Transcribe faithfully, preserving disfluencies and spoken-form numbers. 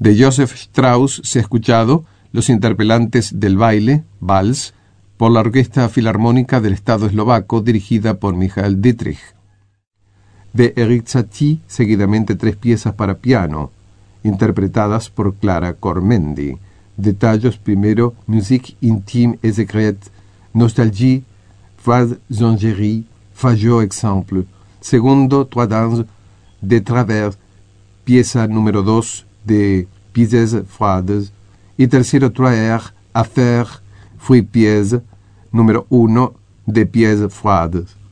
De Joseph Strauss se ha escuchado Los interpelantes del baile, Vals, por la Orquesta Filarmónica del Estado Eslovaco, dirigida por Michael Dietrich. De Éric Satie, seguidamente tres piezas para piano, interpretadas por Clara Cormendi. Detalles primero, Musique intime et secrète, Nostalgie, Phase Zongerie, Fajot exemple. Segundo, Trois danses de travers, pieza número dos de Pièces froides. Y tercero, Trois airs, Affaires, Fruits pièces, número uno de Pièces froides.